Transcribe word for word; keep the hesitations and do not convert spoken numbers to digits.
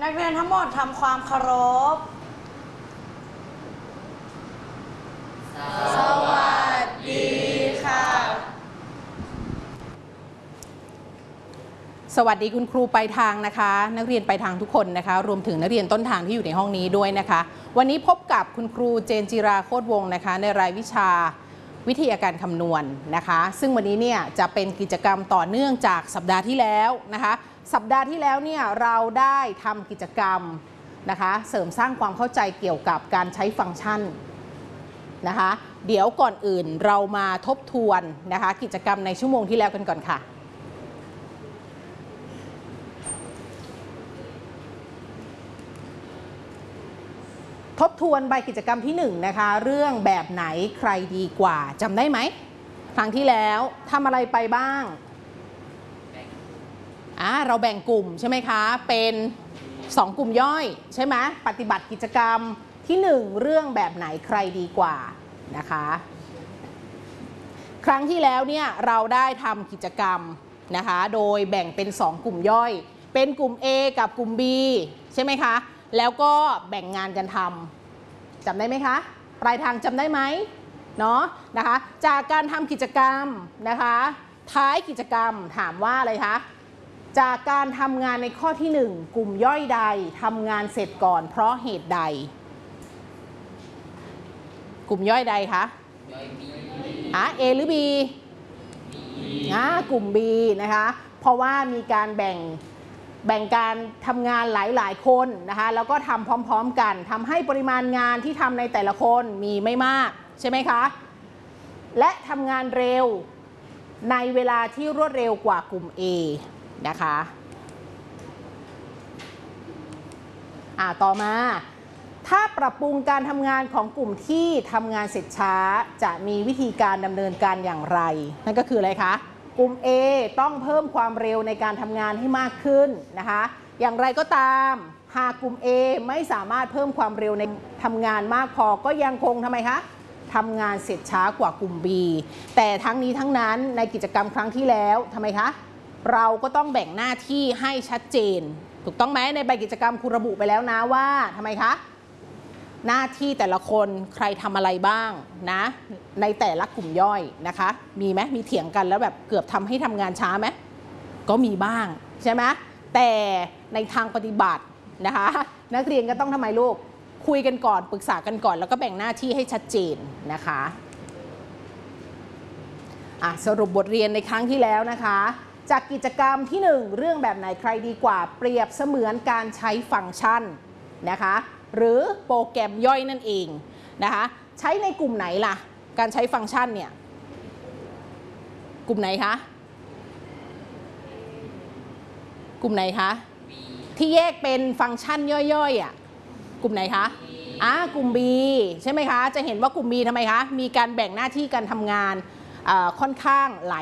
นักเรียนทั้งหมดทำความเคารพสวัสดีค่ะสวัสดีคุณครูปลายทางนะคะนักเรียนปลายทางทุกคนนะคะรวมถึงนักเรียนต้นทางที่อยู่ในห้องนี้ด้วยนะคะวันนี้พบกับคุณครูเจนจิราโคตรวงศ์นะคะในรายวิชาวิทยาการคำนวณ นะคะซึ่งวันนี้เนี่ยจะเป็นกิจกรรมต่อเนื่องจากสัปดาห์ที่แล้วนะคะสัปดาห์ที่แล้วเนี่ยเราได้ทำกิจกรรมนะคะเสริมสร้างความเข้าใจเกี่ยวกับการใช้ฟังก์ชันนะคะเดี๋ยวก่อนอื่นเรามาทบทวนนะคะกิจกรรมในชั่วโมงที่แล้วกันก่อนค่ะทบทวนใบกิจกรรมที่หนึ่งนะคะเรื่องแบบไหนใครดีกว่าจำได้ไหมครั้งที่แล้วทำอะไรไปบ้างอ่าเราแบ่งกลุ่มใช่ไหมคะเป็นสองกลุ่มย่อยใช่ไหมปฏิบัติกิจกรรมที่หนึ่งเรื่องแบบไหนใครดีกว่านะคะครั้งที่แล้วเนี่ยเราได้ทำกิจกรรมนะคะโดยแบ่งเป็นสองกลุ่มย่อยเป็นกลุ่ม A กับกลุ่ม B ใช่ไหมคะแล้วก็แบ่งงานกันทำจำได้ไหมคะปลายทางจำได้ไหมเนาะนะคะจากการทำกิจกรรมนะคะท้ายกิจกรรมถามว่าอะไรคะจากการทำงานในข้อที่หนึ่งกลุ่มย่อยใดทำงานเสร็จก่อนเพราะเหตุใดกลุ่มย่อยใดคะอ่ะ A หรือ B อ่ะกลุ่ม B นะคะเพราะว่ามีการแบ่งแบ่งการทำงานหลายๆคนนะคะแล้วก็ทำพร้อมๆกันทำให้ปริมาณงานที่ทำในแต่ละคนมีไม่มากใช่ไหมคะและทำงานเร็วในเวลาที่รวดเร็วกว่ากลุ่ม A นะคะอ่าต่อมาถ้าปรับปรุงการทำงานของกลุ่มที่ทำงานเสร็จช้าจะมีวิธีการดำเนินการอย่างไรนั่นก็คืออะไรคะกลุ่ม A ต้องเพิ่มความเร็วในการทำงานให้มากขึ้นนะคะอย่างไรก็ตามหากกลุ่ม A ไม่สามารถเพิ่มความเร็วในทำงานมากพอก็ยังคงทำไมคะทำงานเสร็จช้ากว่ากลุ่ม B แต่ทั้งนี้ทั้งนั้นในกิจกรรมครั้งที่แล้วทำไมคะเราก็ต้องแบ่งหน้าที่ให้ชัดเจนถูกต้องไหมในใบกิจกรรมครูระบุไปแล้วนะว่าทำไมคะหน้าที่แต่ละคนใครทำอะไรบ้างนะในแต่ละกลุ่มย่อยนะคะมีไหมมีเถียงกันแล้วแบบเกือบทำให้ทำงานช้าไหมก็มีบ้างใช่ไหมแต่ในทางปฏิบัตินะคะนักเรียนก็ต้องทำไมลูกคุยกันก่อนปรึกษากันก่อนแล้วก็แบ่งหน้าที่ให้ชัดเจนนะคะอ่ะสรุปบทเรียนในครั้งที่แล้วนะคะจากกิจกรรมที่หนึ่งเรื่องแบบไหนใครดีกว่าเปรียบเสมือนการใช้ฟังก์ชันนะคะหรือโปรแกรมย่อยนั่นเองนะคะใช้ในกลุ่มไหนล่ะการใช้ฟังก์ชันเนี่ยกลุ่มไหนคะกลุ่มไหนคะที่แยกเป็นฟังก์ชันย่อยๆอ่ะกลุ่มไหนคะอ่ากลุ่ม B ใช่ไหมคะจะเห็นว่ากลุ่ม B ทำไมคะมีการแบ่งหน้าที่การทำงานค่อนข้างหลาย